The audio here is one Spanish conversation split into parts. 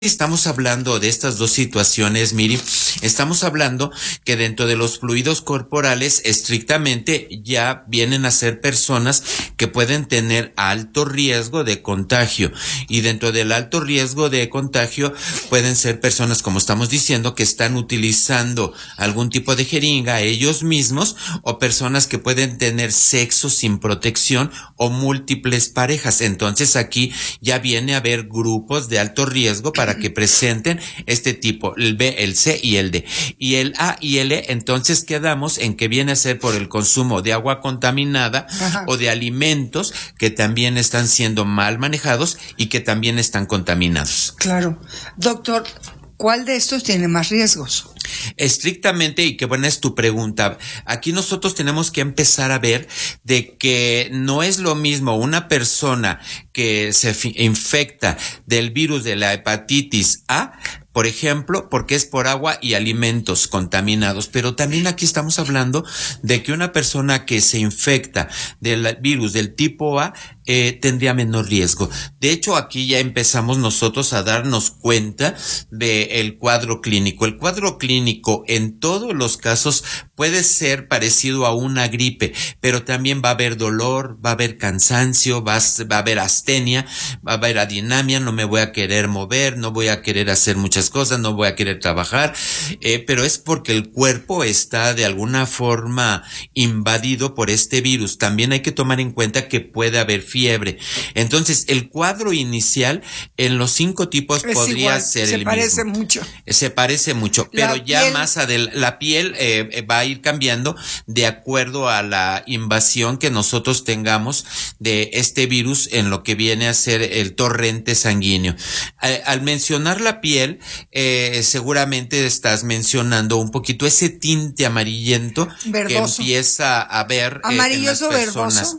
estamos hablando de estas dos situaciones, Miri, estamos hablando que dentro de los fluidos corporales estrictamente ya vienen a ser personas que pueden tener alto riesgo de contagio, y dentro del alto riesgo de contagio pueden ser personas, como estamos diciendo, que están utilizando algún tipo de jeringa ellos mismos, o personas que pueden tener sexo sin protección o múltiples parejas. Entonces aquí ya viene a haber grupos de alto riesgo para que presenten este tipo, el B, el C y el D. Y el A y el E, entonces quedamos en que viene a ser por el consumo de agua contaminada. Ajá. O de alimentos que también están siendo mal manejados y que también están contaminados. Claro. Doctor, ¿cuál de estos tiene más riesgos? Estrictamente, y qué buena es tu pregunta, aquí nosotros tenemos que empezar a ver de que no es lo mismo una persona que se infecta del virus de la hepatitis A, por ejemplo, porque es por agua y alimentos contaminados, pero también aquí estamos hablando de que una persona que se infecta del virus del tipo A tendría menor riesgo. De hecho, aquí ya empezamos nosotros a darnos cuenta del cuadro clínico. El cuadro clínico en todos los casos puede ser parecido a una gripe, pero también va a haber dolor, va a haber cansancio, va a haber astenia, va a haber adinamia, no me voy a querer mover, no voy a querer hacer muchas cosas, no voy a querer trabajar, pero es porque el cuerpo está de alguna forma invadido por este virus. También hay que tomar en cuenta que puede haber fiebre. Entonces, el cuadro inicial en los 5 tipos es podría igual, ser el mismo. Se parece mucho, pero ya más adelante la piel va a ir cambiando de acuerdo a la invasión que nosotros tengamos de este virus en lo que viene a ser el torrente sanguíneo. Al mencionar la piel, seguramente estás mencionando un poquito ese tinte amarillento verdoso que empieza a ver en las personas.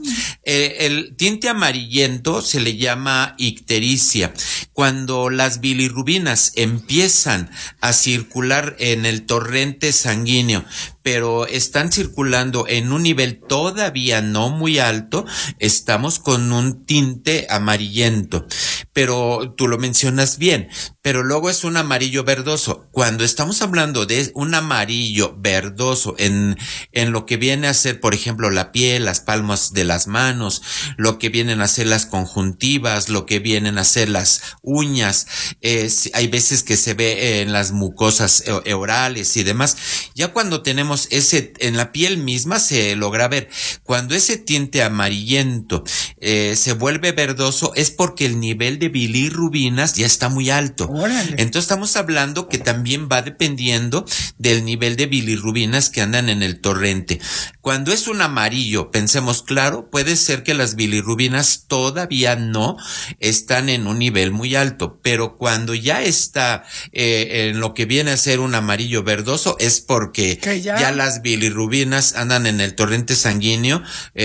El tinte amarillento se le llama ictericia. Cuando las bilirrubinas empiezan a circular en el torrente sanguíneo, pero están circulando en un nivel todavía no muy alto, estamos con un tinte amarillento. Pero tú lo mencionas bien, pero luego es un amarillo verdoso. Cuando estamos hablando de un amarillo verdoso en lo que viene a ser, por ejemplo, la piel, las palmas de las manos, lo que vienen a ser las conjuntivas, lo que vienen a ser las uñas, hay veces que se ve en las mucosas orales y demás. Ya cuando tenemos ese, en la piel misma se logra ver. Cuando ese tinte amarillento se vuelve verdoso, es porque el nivel de bilirrubinas ya está muy alto. ¡Órale! Entonces estamos hablando que también va dependiendo del nivel de bilirrubinas que andan en el torrente. Cuando es un amarillo, pensemos claro, puede ser que las bilirrubinas todavía no están en un nivel muy alto, pero cuando ya está en lo que viene a ser un amarillo verdoso, es porque ya las bilirrubinas andan en el torrente sanguíneo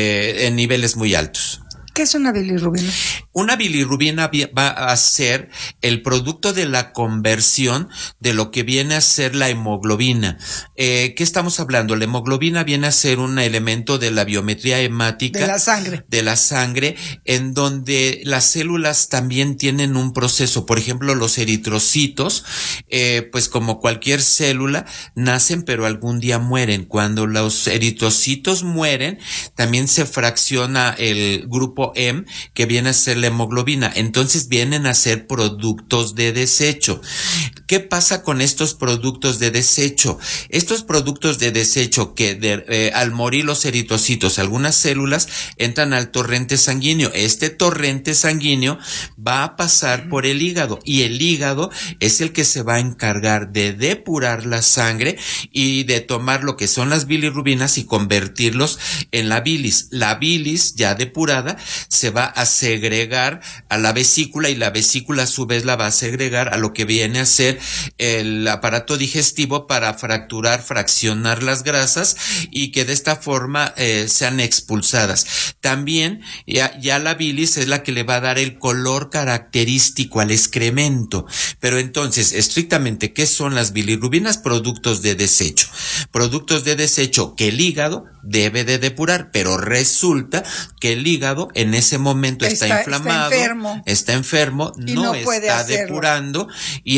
en niveles muy altos. ¿Qué es una bilirrubina? Una bilirrubina va a ser el producto de la conversión de lo que viene a ser la hemoglobina. ¿Qué estamos hablando? La hemoglobina viene a ser un elemento de la biometría hemática. De la sangre. De la sangre, en donde las células también tienen un proceso. Por ejemplo, los eritrocitos, pues como cualquier célula, nacen pero algún día mueren. Cuando los eritrocitos mueren, también se fracciona el grupo M, que viene a ser la hemoglobina. Entonces vienen a ser productos de desecho. ¿Qué pasa con estos productos de desecho? Estos productos de desecho que al morir los eritrocitos, algunas células entran al torrente sanguíneo. Este torrente sanguíneo va a pasar por el hígado, y el hígado es el que se va a encargar de depurar la sangre y de tomar lo que son las bilirrubinas y convertirlos en la bilis. La bilis ya depurada se va a segregar a la vesícula, y la vesícula a su vez la va a segregar a lo que viene a ser hacer el aparato digestivo para fraccionar las grasas y que de esta forma sean expulsadas. También ya la bilis es la que le va a dar el color característico al excremento. Pero entonces, estrictamente, ¿qué son las bilirrubinas? Productos de desecho. Productos de desecho que el hígado debe de depurar, pero resulta que el hígado en ese momento está inflamado, está enfermo, no está depurando y